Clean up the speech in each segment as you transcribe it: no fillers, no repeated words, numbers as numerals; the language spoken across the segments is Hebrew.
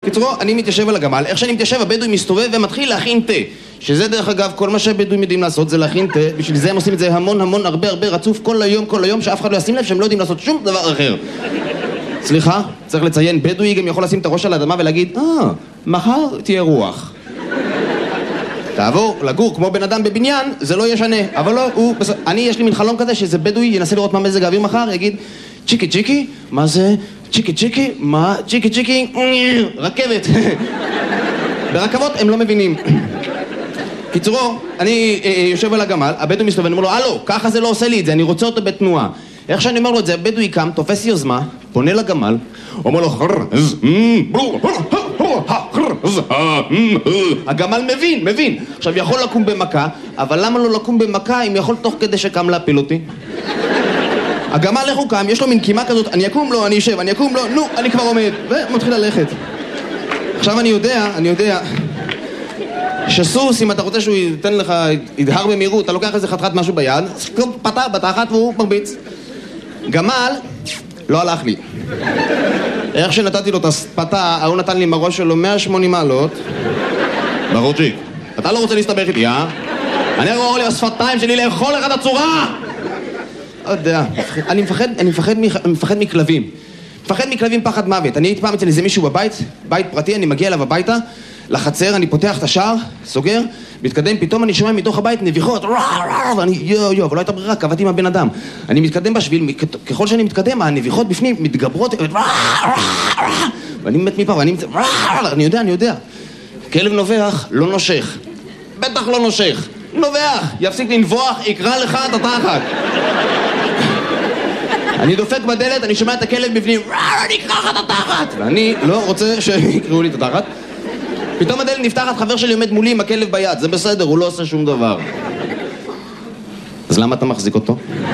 קיצורו, אני מתיישב על הגמל, איך שאני מתיישב, הבדואי מסתובב ומתחיל להכין תה. שזה דרך אגב, כל מה שהבדואים יודעים לעשות זה להכין תה, בשביל זה הם עושים את זה המון, הרבה רצוף כל היום, שאף אחד לא ישים לב שהם לא יודעים לעשות שום דבר אחר. סליחה, צריך לציין, בדואי גם יכול לשים את הראש על האדמה ולהגיד, מחר תהיה רוח. תעבור לגור כמו בן אדם בבניין, זה לא ישנה, אבל לא, יש לי מין חלום כזה שזה בדואי ינסה לראות מה מזג האוויר מחר, יגיד, צ'יקי, מה זה? צ'יקי, מה? צ'יקי, רכבת. ברכבות הם לא מבינים. קיצורו, אני יושב על הגמל, הבדואי מסתובב, אני אומר לו, הלו, ככה זה לא עושה לי את זה, אני רוצה אותו בתנועה. איך שאני אומר לו את זה, הבדואי קם, תופס יוזמה, פונה לגמל, אומר לו, הגמל מבין. עכשיו, יכול לקום במכה, אבל למה לא לקום במכה אם יכול תוך כדי שקם להפיל אותי? הגמל איך הוא קם, יש לו מין קימה כזאת, אני אקום לו, אני יושב, אני אקום לו, נו, אני כבר עומד, ומתחיל ללכת. עכשיו אני יודע, שסוס, אם אתה רוצה שהוא ייתן לך, ידהר במהירות, אתה לוקח איזה חתיכת משהו ביד, פתח בתחת והוא מרביץ. גמל, לא הלך לי. איך שנתתי לו את הספתה, הוא נתן לי עם הראש שלו 180 מעלות. ברוצ'יק, אתה לא רוצה להסתבך איתי, אני אראה לי השפתיים שלי לאכול לך את הצורה! לא יודע, אני מפחד מכלבים. מפחד מכלבים פחד מוות. אני הייתי פעם אצל איזה מישהו בבית, בית פרטי, אני מגיע אליו הביתה, לחצר, אני פותח את השער, סוגר, מתקדם, פתאום אני שומע מתוך הבית נביחות, ואני אבל לא הייתה ברירה, קבעתי עם הבן אדם. אני מתקדם בשביל, ככל שאני מתקדם, הנביחות בפנים מתגברות, ואני מת מפה, ואני יודע. כלב נובח, לא נושך. בטח לא נושך. נובח, יפסיק לנבוח, יקרא לך את התחת. אני דופק בדלת, אני שומע את הכלב בפנים, אני אקרא לך את התחת. ואני לא רוצה שיקראו לי את התחת. פתאום הדלת נפתחת, חבר שלי עומד מולי עם הכלב ביד, זה בסדר, הוא לא עושה שום דבר. אז למה אתה מחזיק אותו?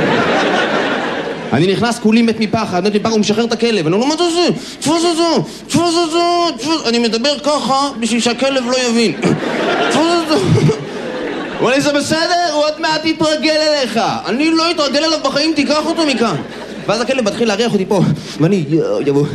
אני נכנס כולי מת מפחד, הוא משחרר את הכלב, אני אומר, מה זה זה? תפוס את זה. אני מדבר ככה בשביל שהכלב לא יבין. תפוס את זה. אבל זה בסדר, הוא עוד מעט יתרגל אליך. אני לא אתרגל אליו בחיים, תיקח אותו מכאן. ואז הכלב מתחיל להריח אותי פה, ואני יבוא.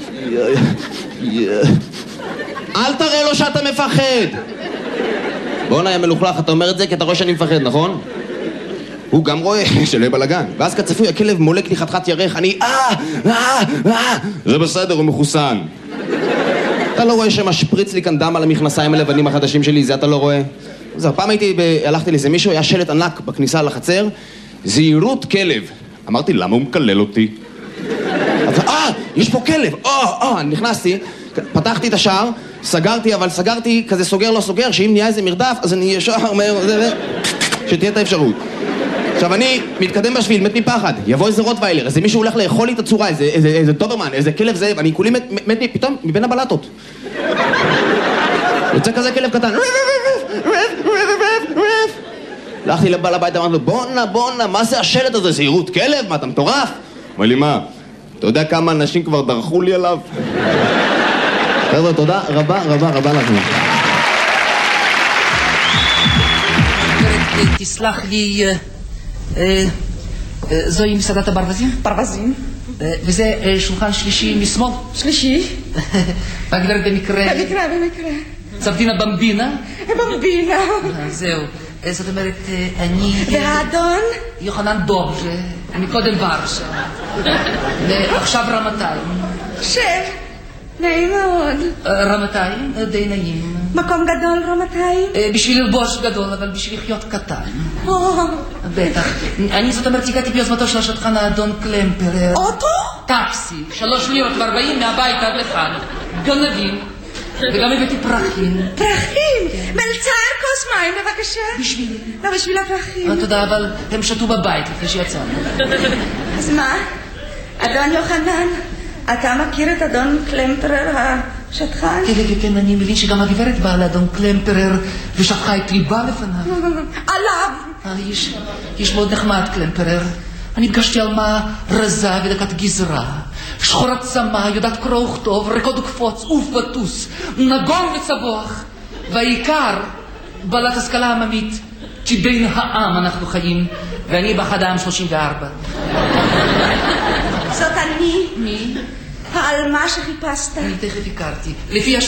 אל תראה לו שאתה מפחד. בוא'נה, יא מלוכלך, אתה אומר את זה כי אתה רואה שאני מפחד, נכון? הוא גם רואה שלא יהיה בלגן. ואז כצפוי, הכלב מולק לי חתיכת ירך, אני זה בסדר, הוא מחוסן. אתה לא רואה שמשפריץ לי כאן דם על המכנסיים הלבנים החדשים שלי, זה אתה לא רואה? זהו, פעם הלכתי לאיזה מישהו, היה שלט ענק בכניסה לחצר, זהירות כלב. אמרתי, למה הוא מקלל אותי? יש פה כלב. נכנסתי, פתחתי את השער, סגרתי, אבל סגרתי כזה סוגר לא סוגר, שאם נהיה איזה מרדף, אז אני ישר מהר, שתהיה את האפשרות. עכשיו אני מתקדם בשביל, מת מפחד, יבוא איזה רוטוויילר, איזה מישהו הולך לאכול לי את הצורה, איזה דוברמן, איזה כלב זאב, אני כולי מת פתאום מבין הבלטות. יוצא כזה כלב קטן, הלכתי לבעל הבית, אמרתי לו, בואנה, מה זה השלט הזה? זהירות כלב? מה, אתה מטורף? אומר לי, מה? אתה יודע כמה אנשים כבר דרכו לי עליו? חבר'ה, תודה רבה לכם. תסלח לי, זוהי מסעדת הברווזים? ברווזים. וזה שולחן שלישי משמאל? שלישי. הגברת במקרה. צבדינה במבינה? במבינה. זהו. זאת אומרת, אני... והאדון? יוחנן דוב, מקודם ורשה. ועכשיו רמתיים. נעים מאוד. רמתיים, די נעים. מקום גדול רמתיים? בשביל ללבוש גדול, אבל בשביל לחיות קטן. בטח. אני זאת אומרת, הגעתי ביוזמתו של השטחן האדון קלמפרר. אוטו? טקסי, 3 לירות ו40 מהבית עד לכאן. גנבים. וגם הבאתי פרחים. פרחים? מלצר כוס מים בבקשה? בשבילי. לא, בשביל הפרחים. תודה, אבל הם שתו בבית לפני שיצאנו. אז מה? אדון יוחנן, אתה מכיר את אדון קלמפרר השטחן? כן, אני מבין שגם הגברת באה לאדון קלמפרר ושטחה את ליבה לפניו. עליו! איש מאוד נחמד קלמפרר. אני פגשתי אלמה רזה ודקת גזרה. שחורת צמא, יודעת קרוא וכתוב, רקוד וקפוץ, עוף וטוס, נגון וצבוח. והעיקר, בעלת השכלה עממית, שבין העם אנחנו חיים, ואני באחד העם 34. זאת אני. מי? העלמה שחיפשת. אני תכף הכרתי. לפי